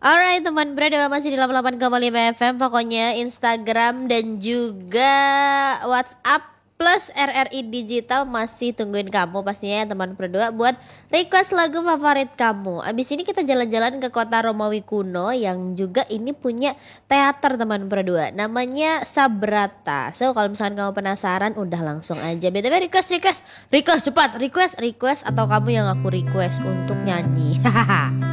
Alright teman berdua masih di 88,5 FM. Pokoknya Instagram dan juga WhatsApp plus RRI Digital masih tungguin kamu pastinya ya teman berdua buat request lagu favorit kamu. Abis ini kita jalan-jalan ke kota Romawi kuno yang juga ini punya teater teman berdua. Namanya Sabrata. So kalau misalkan kamu penasaran udah langsung aja. BTW request cepat request atau kamu yang aku request untuk nyanyi. Hahaha.